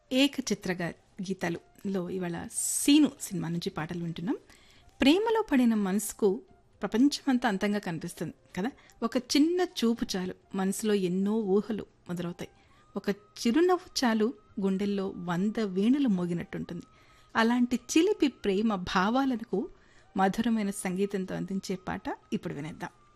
ఏకచిత్ర గీతాలులో ఇవాళ scene cinema నుంచి పాటలు వింటున్నాం. ప్రేమలో పడిన మనసుకు ప్రపంచమంతా అంతంగా కనిపిస్తుంది కదా. ఒక చిన్న చూపు చాలు మనసులో ఎన్నో ఊహలు మొదలవుతాయి. ఒక చిరునవ్వు చాలు గుండెల్లో 100 వీణులు మోగినట్టుంటుంది. అలాంటి చిలిపి ప్రేమ భావాలకు మధురమైన సంగీతంతో అందించే పాట ఇప్పుడు వినేద్దాం.